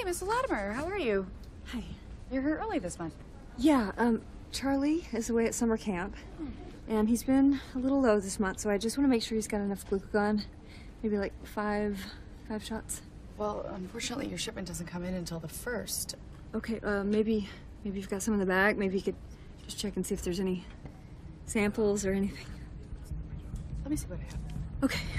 Hey, Mrs. Latimer, how are you? Hi. You're here early this month. Yeah, Charlie is away at summer camp, and he's been a little low this month, so I just want to make sure he's got enough glucagon. Maybe like five shots. Well, unfortunately, your shipment doesn't come in until the 1st. Okay, maybe you've got some in the bag. Maybe you could just check and see if there's any samples or anything. Let me see what I have. Okay.